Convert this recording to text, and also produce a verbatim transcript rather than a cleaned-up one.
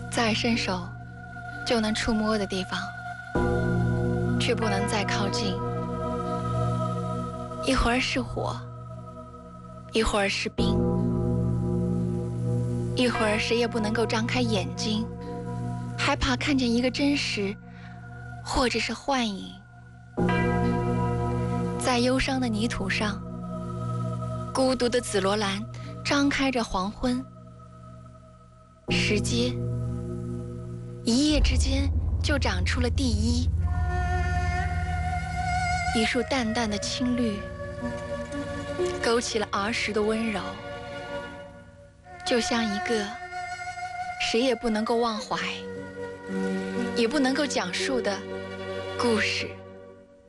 再伸手就能触摸的地方，却不能再靠近。一会儿是火，一会儿是冰，一会儿谁也不能够张开眼睛，害怕看见一个真实，或者是幻影。在忧伤的泥土上，孤独的紫罗兰张开着黄昏。石阶一夜之间就长出了地衣，一束淡淡的青绿，勾起了儿时的温柔，就像一个谁也不能够忘怀，也不能够讲述的故事。